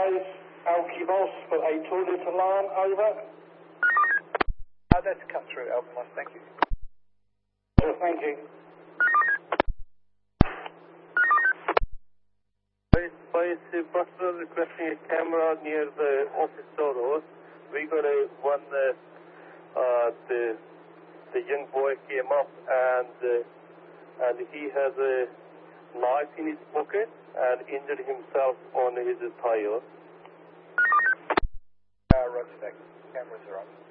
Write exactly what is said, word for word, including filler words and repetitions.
Base, Alkimos for a toilet alarm, over. Uh, that's come through, Alkimos, thank you. Well, thank you. Base Buster requesting a camera near the office doors. We got a one, uh, uh, the, the young boy came up and, uh, and he has a knife in his pocket and injured himself on his tire. Uh, roger that. Cameras are on.